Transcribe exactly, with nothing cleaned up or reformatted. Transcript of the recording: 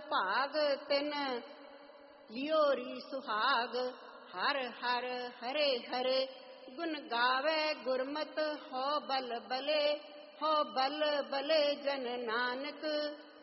ਭਾਗ ਤਿਨ ਲਿਓ ਰੀ ਸੁਹਾਗ। ਹਰ ਹਰ ਹਰੇ ਹਰੇ ਗੁਣ ਗਾਵੇ ਗੁਰਮਤਿ ਹੋ ਬਲ ਬਲੇ। ਹੋ ਬਲ ਬਲੇ ਜਨ ਨਾਨਕ